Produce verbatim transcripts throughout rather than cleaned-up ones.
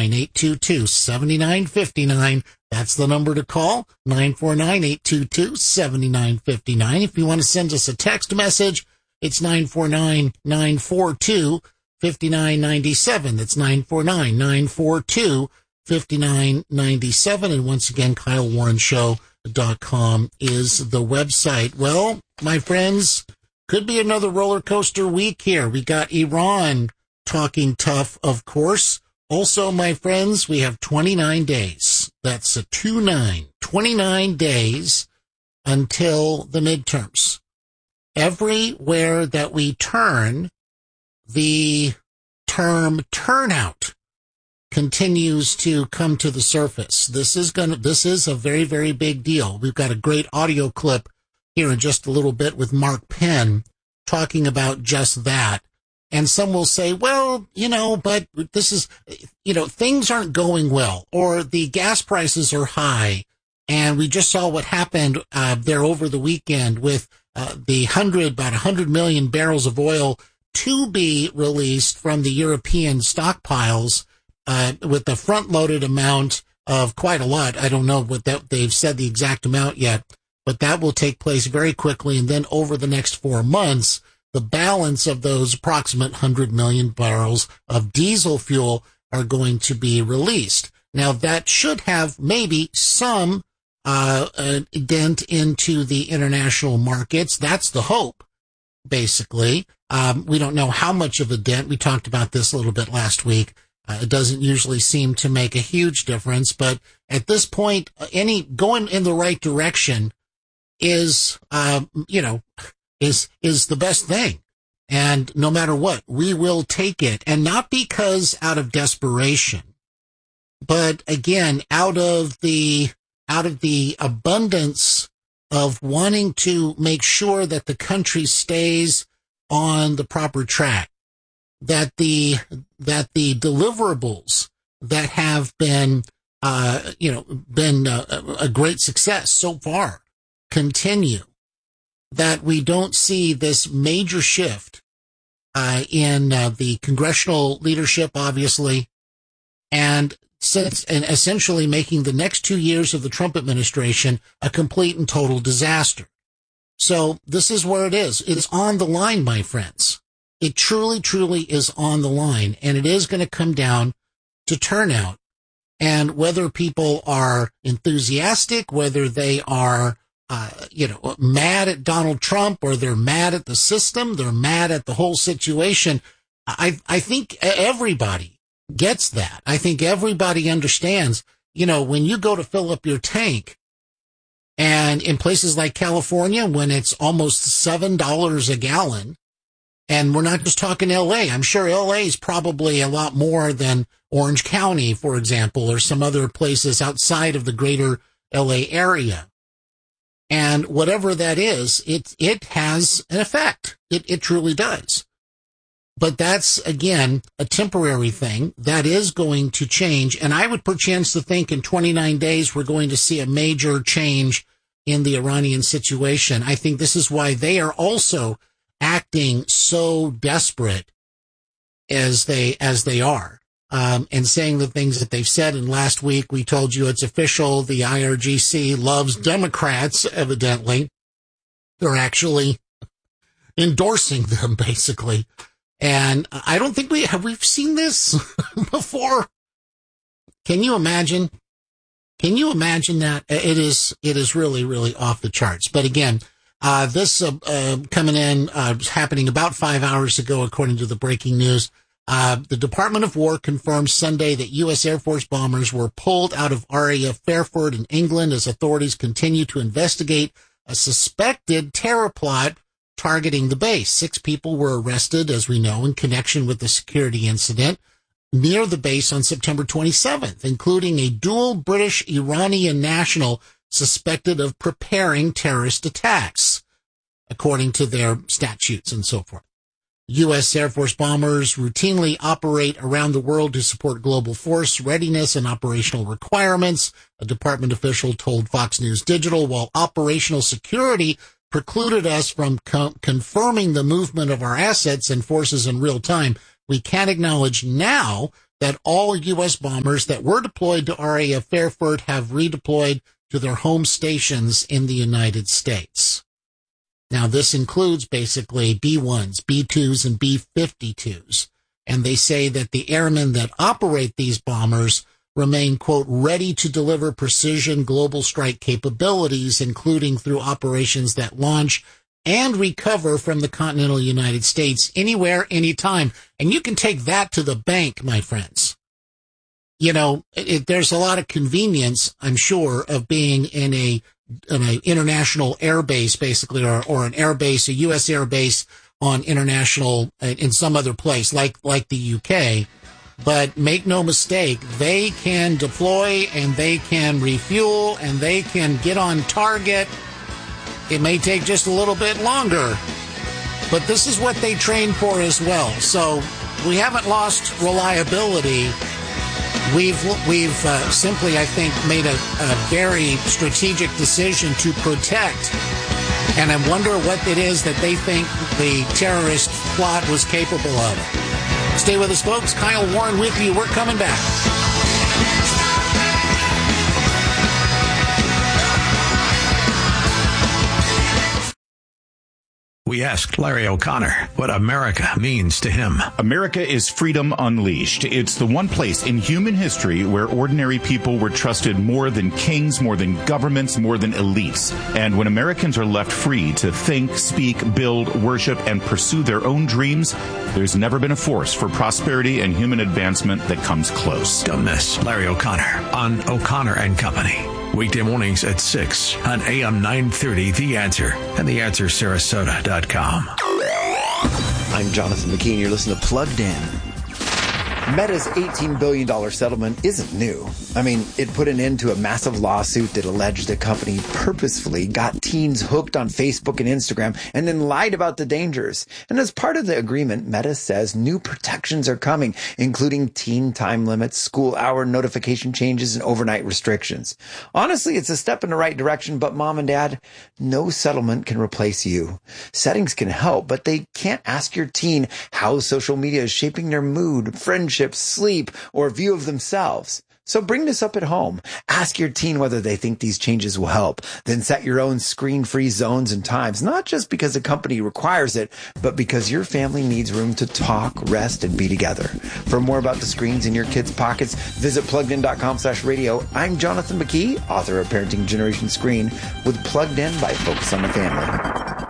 nine, eight two two, seven nine five nine. That's the number to call, nine four nine, eight two two, seven nine five nine. If you want to send us a text message, it's nine four nine, nine four two, five nine nine seven. That's nine four nine, nine four two, five nine nine seven. And once again, Kyle Warren Show dot com is the website. Well, my friends, could be another roller coaster week here. We got Iran talking tough, of course. Also, my friends, we have twenty-nine days. That's a two nine, twenty-nine days until the midterms. Everywhere that we turn, the term turnout continues to come to the surface. This is gonna, this is a very, very big deal. We've got a great audio clip here in just a little bit with Mark Penn talking about just that. And some will say, well, you know, but this is, you know, things aren't going well, or the gas prices are high. And we just saw what happened uh, there over the weekend with uh, the hundred, about a hundred million barrels of oil to be released from the European stockpiles uh, with the front-loaded amount of quite a lot. I don't know what that, they've said the exact amount yet, but that will take place very quickly. And then over the next four months, the balance of those approximate one hundred million barrels of diesel fuel are going to be released. Now, that should have maybe some uh, uh dent into the international markets. That's the hope, basically. Um, we don't know how much of a dent. We talked about this a little bit last week. Uh, it doesn't usually seem to make a huge difference, but at this point, any going in the right direction is, uh, you know, is, is the best thing. And no matter what, we will take it. And not because out of desperation, but again, out of the, out of the abundance of wanting to make sure that the country stays on the proper track, that the, that the deliverables that have been, uh, you know, been uh, a great success so far continue, that we don't see this major shift uh, in uh, the congressional leadership, obviously, and since and essentially making the next two years of the Trump administration a complete and total disaster. So this is where it is. It's on the line, my friends. It truly, truly is on the line, and it is going to come down to turnout and whether people are enthusiastic, whether they are Uh, you know, mad at Donald Trump, or they're mad at the system, they're mad at the whole situation. I, I think everybody gets that. I think everybody understands, you know, when you go to fill up your tank, and in places like California, when it's almost seven dollars a gallon, and we're not just talking L A, I'm sure L A is probably a lot more than Orange County, for example, or some other places outside of the greater L A area. And whatever that is, it, it has an effect. It, it truly does. But that's, again, a temporary thing that is going to change. And I would perchance to think in twenty-nine days, we're going to see a major change in the Iranian situation. I think this is why they are also acting so desperate as they, as they are. Um, and saying the things that they've said. And last week we told you it's official. The I R G C loves Democrats, evidently. They're actually endorsing them, basically. And I don't think we have, we've seen this before. Can you imagine? Can you imagine that? It is, it is really, really off the charts. But again, uh, this, uh, uh coming in, uh, happening about five hours ago, according to the breaking news. Uh, the Department of War confirmed Sunday that U S Air Force bombers were pulled out of R A F Fairford in England as authorities continue to investigate a suspected terror plot targeting the base. Six people were arrested, as we know, in connection with the security incident near the base on September twenty-seventh, including a dual British-Iranian national suspected of preparing terrorist attacks, according to their statutes and so forth. U S Air Force bombers routinely operate around the world to support global force readiness and operational requirements, a department official told Fox News Digital, while operational security precluded us from co- confirming the movement of our assets and forces in real time. We can acknowledge now that all U S bombers that were deployed to R A F Fairford have redeployed to their home stations in the United States. Now, this includes basically B ones, B twos, and B fifty-twos. And they say that the airmen that operate these bombers remain, quote, ready to deliver precision global strike capabilities, including through operations that launch and recover from the continental United States anywhere, anytime. And you can take that to the bank, my friends. You know, it, there's a lot of convenience, I'm sure, of being in a in an international air base, basically, or, or an air base, a U S air base on international, in some other place, like like the U K. But make no mistake, they can deploy and they can refuel and they can get on target. It may take just a little bit longer, but this is what they train for as well. So we haven't lost reliability. We've we've uh, simply, I think, made a, a very strategic decision to protect. And I wonder what it is that they think the terrorist plot was capable of. Stay with us, folks. Kyle Warren with you. We're coming back. We asked Larry O'Connor what America means to him. America is freedom unleashed. It's the one place in human history where ordinary people were trusted more than kings, more than governments, more than elites. And when Americans are left free to think, speak, build, worship, and pursue their own dreams, there's never been a force for prosperity and human advancement that comes close. Don't miss Larry O'Connor on O'Connor and Company. Weekday mornings at six on A M nine thirty, The Answer, and the answer sarasota dot com. I'm Jonathan McKee, and you're listening to Plugged In. Meta's eighteen billion dollars settlement isn't new. I mean, it put an end to a massive lawsuit that alleged the company purposefully got teens hooked on Facebook and Instagram and then lied about the dangers. And as part of the agreement, Meta says new protections are coming, including teen time limits, school hour notification changes, and overnight restrictions. Honestly, it's a step in the right direction, but mom and dad, no settlement can replace you. Settings can help, but they can't ask your teen how social media is shaping their mood, friendship, sleep, or view of themselves. So bring this up at home. Ask your teen whether they think these changes will help. Then set your own screen-free zones and times, not just because the company requires it, but because your family needs room to talk, rest, and be together. For more about the screens in your kids' pockets, visit pluggedin.com slash radio. I'm Jonathan McKee, author of Parenting Generation Screen, with Plugged In by Focus on the Family.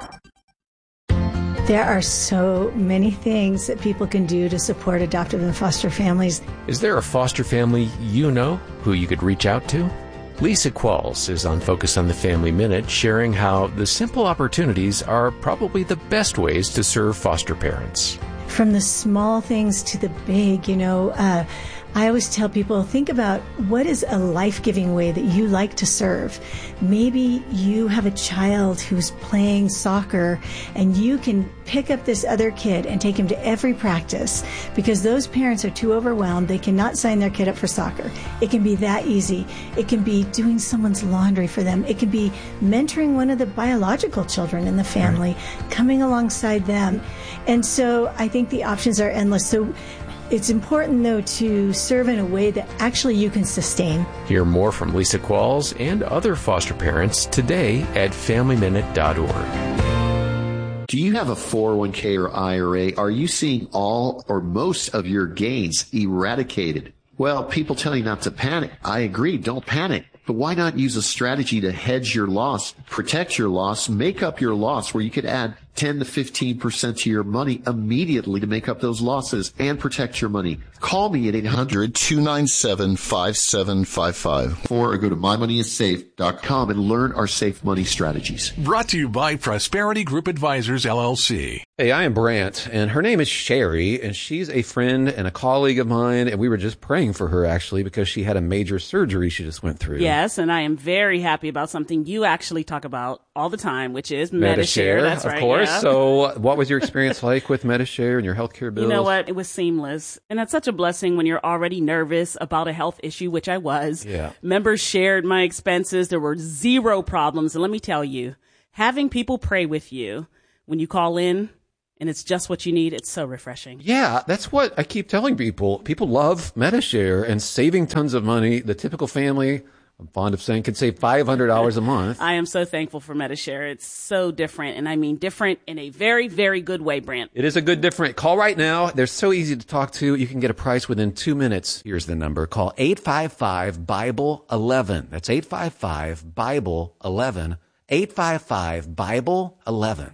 There are so many things that people can do to support adoptive and foster families. Is there a foster family you know who you could reach out to? Lisa Qualls is on Focus on the Family Minute, sharing how the simple opportunities are probably the best ways to serve foster parents. From the small things to the big, you know, uh, I always tell people, think about what is a life-giving way that you like to serve. Maybe you have a child who's playing soccer and you can pick up this other kid and take him to every practice because those parents are too overwhelmed. They cannot sign their kid up for soccer. It can be that easy. It can be doing someone's laundry for them. It can be mentoring one of the biological children in the family, right, coming alongside them. And so I think the options are endless. So it's important, though, to serve in a way that actually you can sustain. Hear more from Lisa Qualls and other foster parents today at family minute dot org. Do you have a four oh one k or I R A? Are you seeing all or most of your gains eradicated? Well, people tell you not to panic. I agree, don't panic. But why not use a strategy to hedge your loss, protect your loss, make up your loss, where you could add ten to fifteen percent to your money immediately to make up those losses and protect your money? Call me at eight hundred, two nine seven, five seven five five or go to my money is safe dot com and learn our safe money strategies. Brought to you by Prosperity Group Advisors, L L C. Hey, I am Brant, and her name is Sherry, and she's a friend and a colleague of mine, and we were just praying for her, actually, because she had a major surgery she just went through. Yes, and I am very happy about something you actually talk about all the time, which is Medi-Share. That's of right, course. Yeah. So what was your experience like with Medi-Share and your healthcare bills? You know what? It was seamless. And that's such a blessing when you're already nervous about a health issue, which I was. Yeah. Members shared my expenses. There were zero problems. And let me tell you, having people pray with you when you call in and it's just what you need. It's so refreshing. Yeah, that's what I keep telling people. People love MediShare and saving tons of money. The typical family, I'm fond of saying, could save five hundred dollars a month. I am so thankful for MediShare. It's so different, and I mean different in a very, very good way, Brant. It is a good different. Call right now. They're so easy to talk to. You can get a price within two minutes. Here's the number. Call eight five five, Bible eleven. That's eight five five, Bible eleven. eight five five, Bible eleven.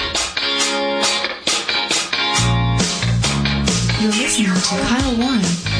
You're listening to Kyle Warren